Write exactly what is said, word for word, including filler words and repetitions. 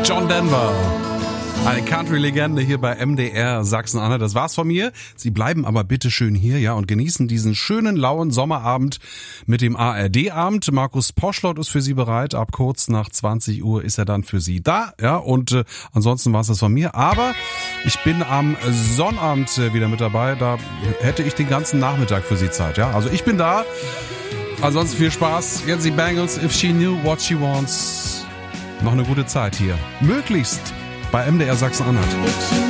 John Denver. Eine Country-Legende hier bei M D R Sachsen-Anhalt. Das war's von mir. Sie bleiben aber bitte schön hier, ja, und genießen diesen schönen, lauen Sommerabend mit dem A R D-Abend. Markus Poschlott ist für Sie bereit. Ab kurz nach zwanzig Uhr ist er dann für Sie da, ja, und äh, ansonsten war's das von mir. Aber ich bin am Sonnabend äh, wieder mit dabei. Da hätte ich den ganzen Nachmittag für Sie Zeit, ja. Also ich bin da. Ansonsten viel Spaß. Jetzt die Bangles, If She Knew What She Wants. Noch eine gute Zeit hier. Möglichst bei M D R Sachsen-Anhalt.